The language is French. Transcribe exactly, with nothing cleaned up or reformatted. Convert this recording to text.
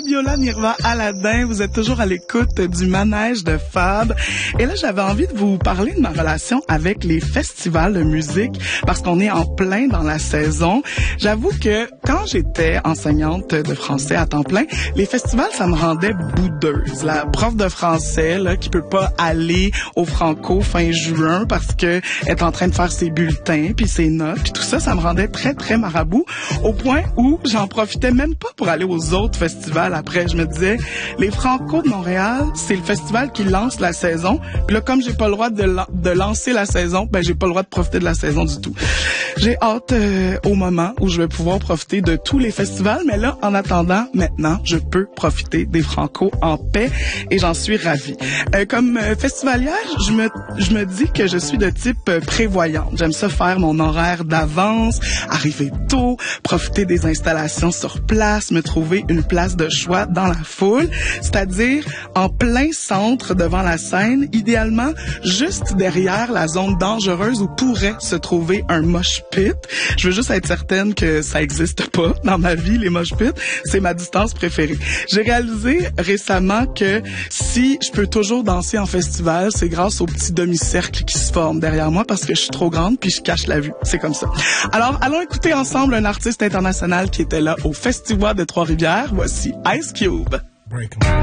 Yola Nirva Aladin, vous êtes toujours à l'écoute du manège de Fab. Et là, j'avais envie de vous parler de ma relation avec les festivals de musique parce qu'on est en plein dans la saison. J'avoue que quand j'étais enseignante de français à temps plein, les festivals, ça me rendait boudeuse. La prof de français, là, qui peut pas aller au Franco fin juin parce que est en train de faire ses bulletins puis ses notes puis tout ça, ça me rendait très, très marabout au point où j'en profitais même pas pour aller aux autres festivals. Après, je me disais, les Franco de Montréal, c'est le festival qui lance la saison. Puis là, comme j'ai pas le droit de, la- de lancer la saison, ben j'ai pas le droit de profiter de la saison du tout. J'ai hâte euh, au moment où je vais pouvoir profiter de tous les festivals. Mais là, en attendant, maintenant, je peux profiter des Franco en paix et j'en suis ravie. Euh, comme euh, festivalière, je me, je me dis que je suis de type euh, prévoyante. J'aime ça faire mon horaire d'avance, arriver tôt, profiter des installations sur place, me trouver une place de choix dans la foule, c'est-à-dire en plein centre devant la scène, idéalement juste derrière la zone dangereuse où pourrait se trouver un mosh pit. Je veux juste être certaine que ça existe pas dans ma vie, les mosh pits. C'est ma distance préférée. J'ai réalisé récemment que si je peux toujours danser en festival, c'est grâce au petit demi-cercle qui se forme derrière moi parce que je suis trop grande puis je cache la vue. C'est comme ça. Alors, allons écouter ensemble un artiste international qui était là au Festival de Trois-Rivières. Voici Ice Cube.